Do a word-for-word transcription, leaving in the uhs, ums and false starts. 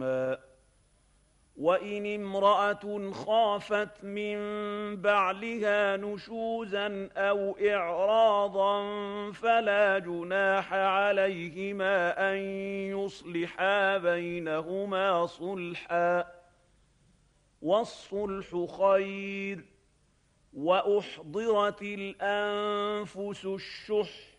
بينهما. وإن امرأة خافت من بعلها نشوزا أو إعراضا فلا جناح عليهما أن يصلحا بينهما صلحا، والصلح خير. وأحضرت الأنفس الشح،